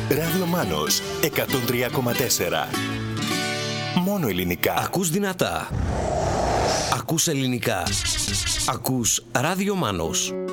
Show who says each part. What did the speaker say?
Speaker 1: Ράδιο Μάνος 103,4. Μόνο ελληνικά.
Speaker 2: Ακούς δυνατά. Ακούς ελληνικά. Ακούς Ράδιο Μάνος.